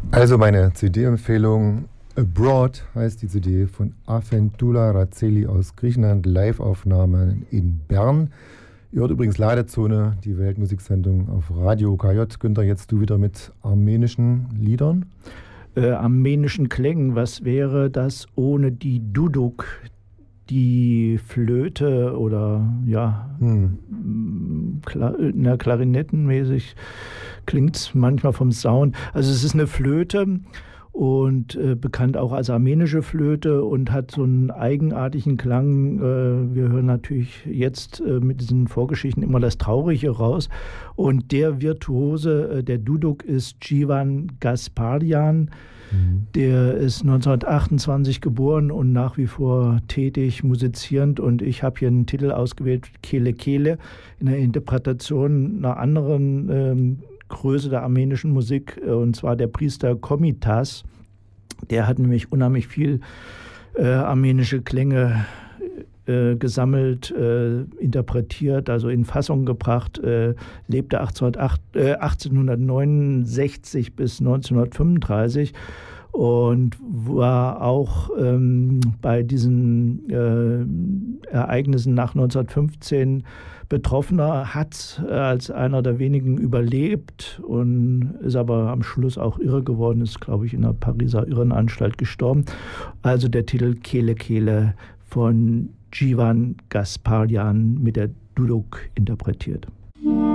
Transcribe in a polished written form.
Also meine CD-Empfehlung Abroad heißt die CD von Afentoula Razzeli aus Griechenland, Live-Aufnahmen in Bern. Ihr hört übrigens Ladezone, die Weltmusiksendung auf Radio KJ. Günther, jetzt du wieder mit armenischen Liedern. Armenischen Klängen, was wäre das ohne die Duduk, die Flöte oder ja, klarinettenmäßig klingt es manchmal vom Sound. Also es ist eine Flöte und bekannt auch als armenische Flöte und hat so einen eigenartigen Klang. Wir hören natürlich jetzt mit diesen Vorgeschichten immer das Traurige raus. Und der Virtuose der Duduk ist Jivan Gasparyan. Der ist 1928 geboren und nach wie vor tätig, musizierend. Und ich habe hier einen Titel ausgewählt, Kele Kele, in der Interpretation einer anderen Größe der armenischen Musik, und zwar der Priester Komitas. Der hat nämlich unheimlich viel armenische Klänge gesammelt, interpretiert, also in Fassung gebracht, lebte 1869 bis 1935 und war auch bei diesen Ereignissen nach 1915 Betroffener, hat als einer der wenigen überlebt und ist aber am Schluss auch irre geworden, ist, glaube ich, in der Pariser Irrenanstalt gestorben. Also der Titel Kele Kele von Jivan Gasparyan mit der Duduk interpretiert.